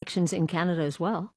elections in Canada as well.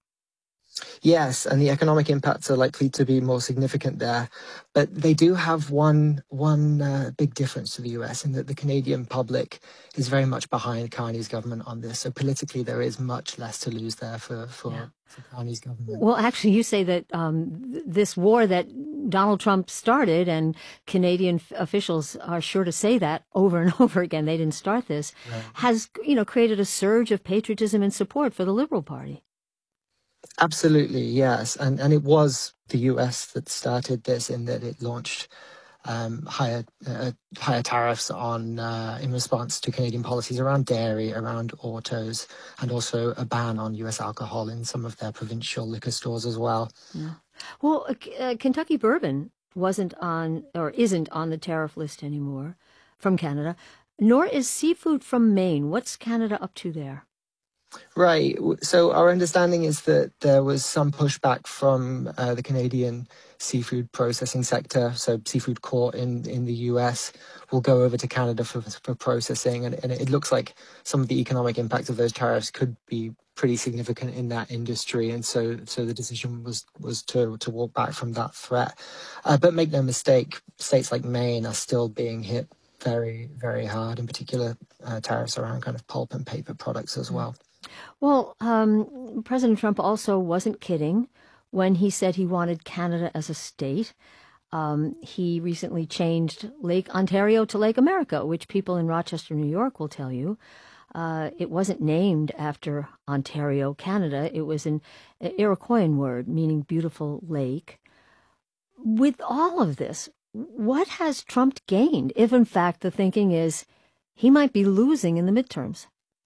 Yes, and the economic impacts are likely to be more significant there. But they do have one big difference to the US in that the Canadian public is very much behind Carney's government on this. So politically, there is much less to lose there for Carney's government. Well, actually, you say that this war that Donald Trump started, and Canadian officials are sure to say that over and over again, they didn't start this, Right. has created a surge of patriotism and support for the Liberal Party. Absolutely, yes. And it was the US that started this in that it launched higher tariffs on in response to Canadian policies around dairy, around autos, and also a ban on US alcohol in some of their provincial liquor stores as well. Yeah. Well, Kentucky bourbon wasn't on or isn't on the tariff list anymore from Canada, nor is seafood from Maine. What's Canada up to there? Right. So our understanding is that there was some pushback from the Canadian seafood processing sector. So seafood caught in the US will go over to Canada for processing. And it looks like some of the economic impact of those tariffs could be pretty significant in that industry. And so the decision was to walk back from that threat. But make no mistake, states like Maine are still being hit very, very hard, in particular tariffs around kind of pulp and paper products as well. Well, President Trump also wasn't kidding when he said he wanted Canada as a state. He recently changed Lake Ontario to Lake America, which people in Rochester, New York will tell you. It wasn't named after Ontario, Canada. It was an Iroquoian word meaning beautiful lake. With all of this, what has Trump gained if, in fact, the thinking is he might be losing in the midterms?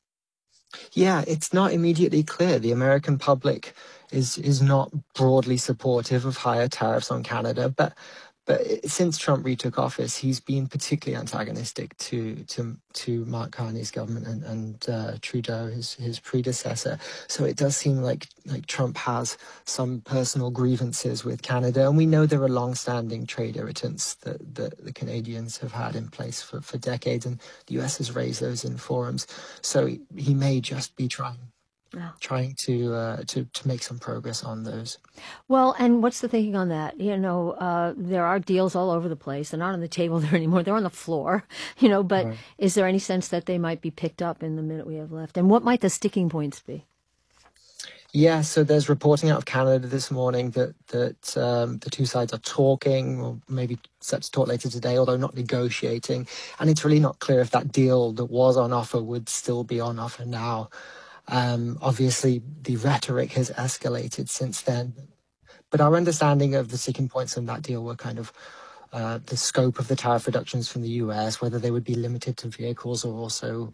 Yeah, it's not immediately clear. The American public is not broadly supportive of higher tariffs on Canada, but since Trump retook office, he's been particularly antagonistic to Mark Carney's government and Trudeau, his predecessor. So it does seem like Trump has some personal grievances with Canada, and we know there are long-standing trade irritants that the Canadians have had in place for decades, and the US has raised those in forums. So he may just be trying to make some progress on those. Well, and what's the thinking on that? There are deals all over the place. They're not on the table there anymore. They're on the floor, but right. Is there any sense that they might be picked up in the minute we have left? And what might the sticking points be? Yeah, so there's reporting out of Canada this morning that the two sides are talking, or maybe set to talk later today, although not negotiating. And it's really not clear if that deal that was on offer would still be on offer now. Obviously, the rhetoric has escalated since then. But our understanding of the sticking points in that deal were kind of the scope of the tariff reductions from the US, whether they would be limited to vehicles or also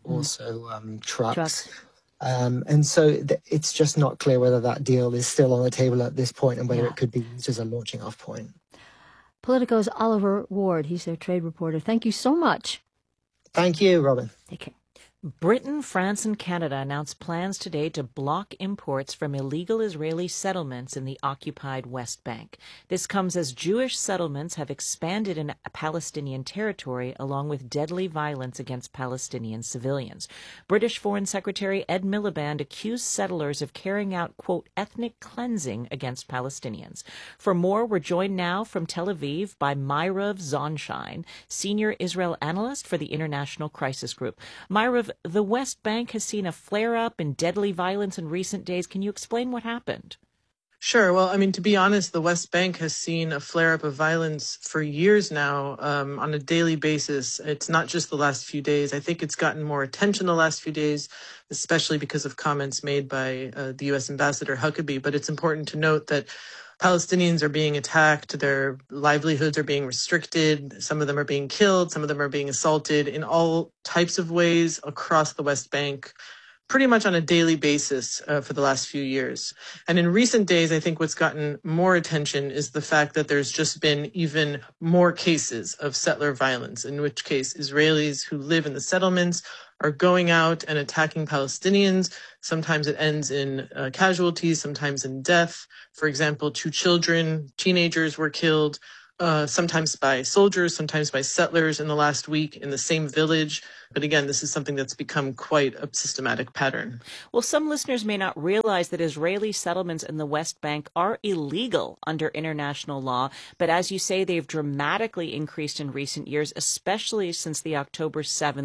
trucks. And so it's just not clear whether that deal is still on the table at this point and whether it could be used as a launching off point. Politico's Oliver Ward, he's their trade reporter. Thank you so much. Thank you, Robin. Take care. Britain, France, and Canada announced plans today to block imports from illegal Israeli settlements in the occupied West Bank. This comes as Jewish settlements have expanded in Palestinian territory, along with deadly violence against Palestinian civilians. British Foreign Secretary Ed Miliband accused settlers of carrying out, quote, ethnic cleansing against Palestinians. For more, we're joined now from Tel Aviv by Myrav Zonshine, senior Israel analyst for the International Crisis Group. Myrav, the West Bank has seen a flare-up in deadly violence in recent days. Can you explain what happened? Sure. Well, I mean, to be honest, the West Bank has seen a flare-up of violence for years now on a daily basis. It's not just the last few days. I think it's gotten more attention the last few days, especially because of comments made by the U.S. Ambassador Huckabee. But it's important to note that Palestinians are being attacked, their livelihoods are being restricted, some of them are being killed, some of them are being assaulted in all types of ways across the West Bank, pretty much on a daily basis for the last few years. And in recent days, I think what's gotten more attention is the fact that there's just been even more cases of settler violence, in which case Israelis who live in the settlements are going out and attacking Palestinians. Sometimes it ends in casualties, sometimes in death. For example, 2 children, teenagers were killed sometimes by soldiers, sometimes by settlers in the last week in the same village. But again, this is something that's become quite a systematic pattern. Well, some listeners may not realize that Israeli settlements in the West Bank are illegal under international law. But as you say, they've dramatically increased in recent years, especially since the October 7th,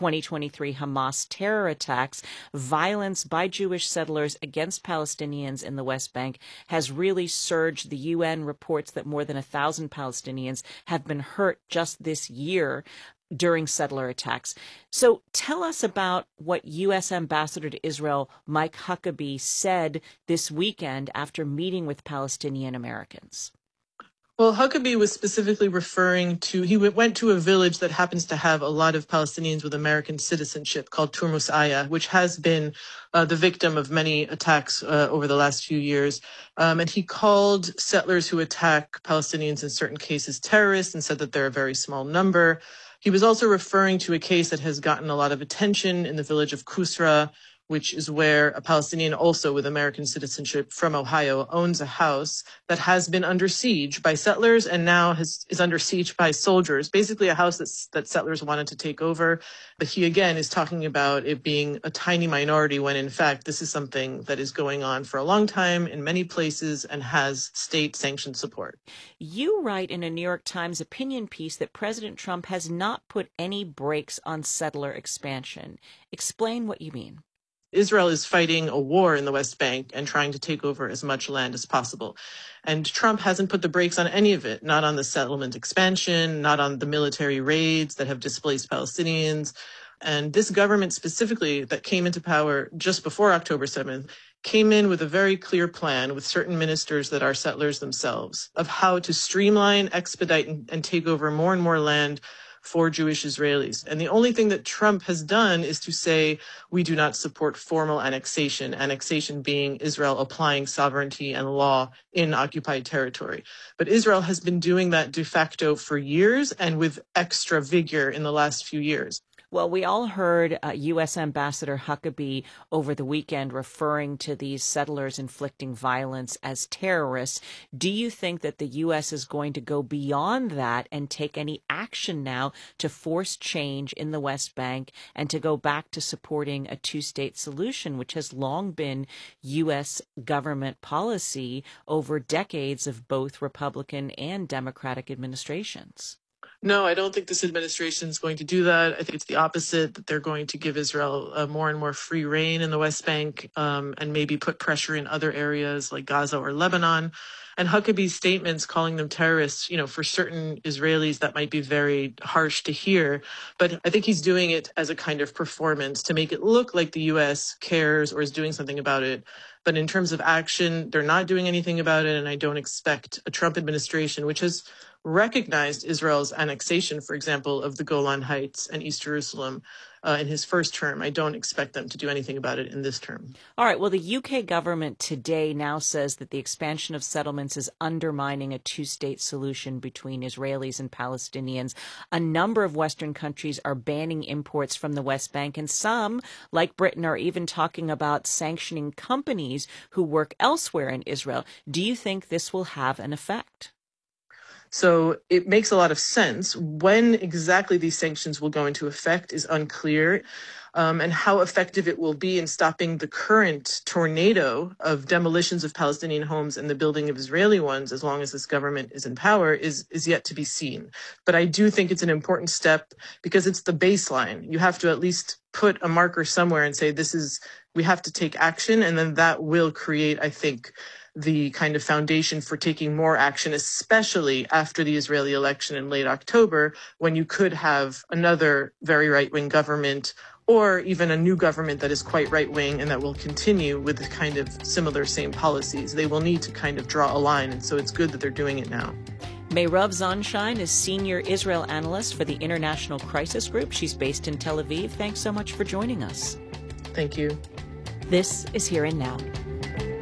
2023 Hamas terror attacks. Violence by Jewish settlers against Palestinians in the West Bank has really surged. The UN reports that more than 1,000 Palestinians have been hurt just this year during settler attacks. So tell us about what U.S. Ambassador to Israel Mike Huckabee said this weekend after meeting with Palestinian Americans. Well, Huckabee was specifically referring to, he went to a village that happens to have a lot of Palestinians with American citizenship called Turmus Aya, which has been the victim of many attacks over the last few years. And he called settlers who attack Palestinians in certain cases terrorists and said that they're a very small number. He was also referring to a case that has gotten a lot of attention in the village of Kusra, which is where a Palestinian also with American citizenship from Ohio owns a house that has been under siege by settlers and now is under siege by soldiers, basically a house that settlers wanted to take over. But he, again, is talking about it being a tiny minority when, in fact, this is something that is going on for a long time in many places and has state-sanctioned support. You write in a New York Times opinion piece that President Trump has not put any brakes on settler expansion. Explain what you mean. Israel is fighting a war in the West Bank and trying to take over as much land as possible. And Trump hasn't put the brakes on any of it, not on the settlement expansion, not on the military raids that have displaced Palestinians. And this government specifically that came into power just before October 7th came in with a very clear plan with certain ministers that are settlers themselves of how to streamline, expedite, and take over more and more land for Jewish Israelis. And the only thing that Trump has done is to say, we do not support formal annexation being Israel applying sovereignty and law in occupied territory. But Israel has been doing that de facto for years and with extra vigor in the last few years. Well, we all heard U.S. Ambassador Huckabee over the weekend referring to these settlers inflicting violence as terrorists. Do you think that the U.S. is going to go beyond that and take any action now to force change in the West Bank and to go back to supporting a two-state solution, which has long been U.S. government policy over decades of both Republican and Democratic administrations? No, I don't think this administration is going to do that. I think it's the opposite, that they're going to give Israel more and more free reign in the West Bank and maybe put pressure in other areas like Gaza or Lebanon. And Huckabee's statements calling them terrorists, for certain Israelis, that might be very harsh to hear. But I think he's doing it as a kind of performance to make it look like the U.S. cares or is doing something about it. But in terms of action, they're not doing anything about it. And I don't expect a Trump administration, which has recognized Israel's annexation, for example, of the Golan Heights and East Jerusalem in his first term. I don't expect them to do anything about it in this term. All right. Well, the UK government today now says that the expansion of settlements is undermining a two-state solution between Israelis and Palestinians. A number of Western countries are banning imports from the West Bank, and some, like Britain, are even talking about sanctioning companies who work elsewhere in Israel. Do you think this will have an effect? So it makes a lot of sense. When exactly these sanctions will go into effect is unclear, and how effective it will be in stopping the current tornado of demolitions of Palestinian homes and the building of Israeli ones, as long as this government is in power, is yet to be seen. But I do think it's an important step because it's the baseline. You have to at least put a marker somewhere and say, we have to take action, and then that will create, I think, the kind of foundation for taking more action, especially after the Israeli election in late October, when you could have another very right-wing government or even a new government that is quite right-wing and that will continue with the kind of similar same policies. They will need to kind of draw a line, and so it's good that they're doing it now. Meirav Zonshine is Senior Israel Analyst for the International Crisis Group. She's based in Tel Aviv. Thanks so much for joining us. Thank you. This is Here and Now.